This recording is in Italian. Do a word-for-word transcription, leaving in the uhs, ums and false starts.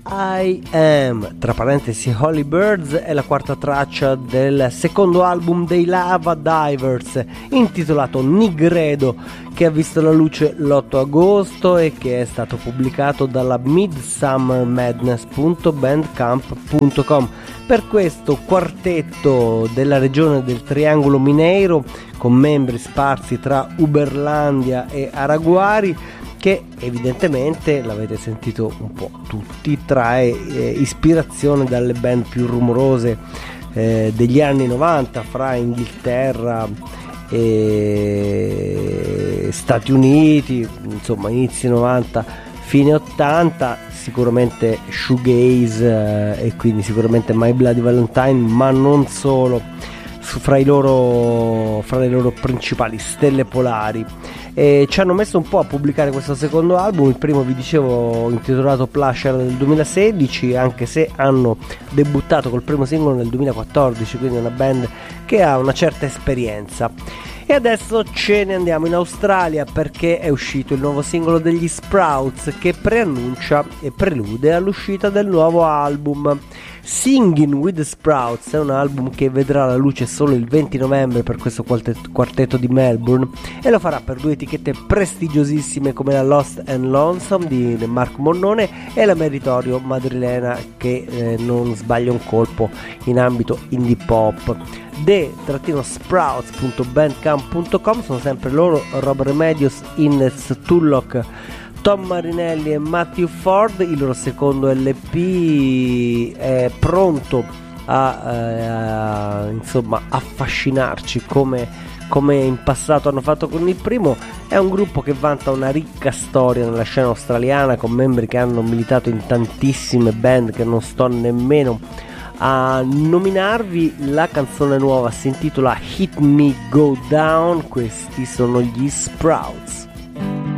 I Am, tra parentesi Holy Birds, è la quarta traccia del secondo album dei Lava Divers, intitolato Nigredo, che ha visto la luce l'otto agosto e che è stato pubblicato dalla midsummer madness punto bandcamp punto com. Per questo quartetto della regione del Triangolo Mineiro, con membri sparsi tra Uberlandia e Araguari, che evidentemente, l'avete sentito un po' tutti, trae eh, ispirazione dalle band più rumorose eh, degli anni novanta, fra Inghilterra e Stati Uniti, insomma inizi novanta, fine ottanta, sicuramente shoegaze eh, e quindi sicuramente My Bloody Valentine, ma non solo, fra i loro, fra le loro principali stelle polari. E ci hanno messo un po' a pubblicare questo secondo album. Il primo, vi dicevo, intitolato Plush, era del duemilasedici, anche se hanno debuttato col primo singolo nel duemilaquattordici, quindi è una band che ha una certa esperienza. E adesso ce ne andiamo in Australia, perché è uscito il nuovo singolo degli Sprouts, che preannuncia e prelude all'uscita del nuovo album. Singing with the Sprouts è un album che vedrà la luce solo il venti novembre per questo quartetto di Melbourne, e lo farà per due etichette prestigiosissime come la Lost and Lonesome di Marco Mornone e la Meritorio madrilena, che eh, non sbaglia un colpo in ambito indie pop. the-sprouts punto bandcamp punto com sono sempre loro, Rob Remedios, Ines Tulloch, Tom Marinelli e Matthew Ford. Il loro secondo L P è pronto a, eh, a insomma affascinarci come, come in passato hanno fatto con il primo. È un gruppo che vanta una ricca storia nella scena australiana, con membri che hanno militato in tantissime band che non sto nemmeno a nominarvi. La canzone nuova si intitola Hit Me Go Down. Questi sono gli Sprouts.